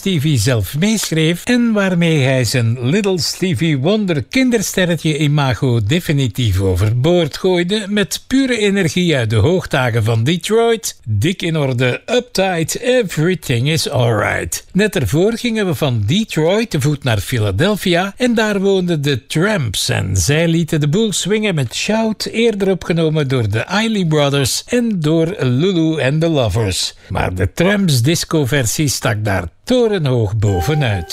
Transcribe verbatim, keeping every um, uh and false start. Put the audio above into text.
Stevie zelf meeschreef en waarmee hij zijn Little Stevie Wonder kindersterretje imago definitief overboord gooide met pure energie uit de hoogdagen van Detroit. Dik in orde, uptight, everything is alright. Net ervoor gingen we van Detroit te voet naar Philadelphia en daar woonden de Tramps en zij lieten de boel swingen met Shout, eerder opgenomen door de Isley Brothers en door Lulu and the Lovers. Maar de Tramps disco-versie stak daar torenhoog bovenuit.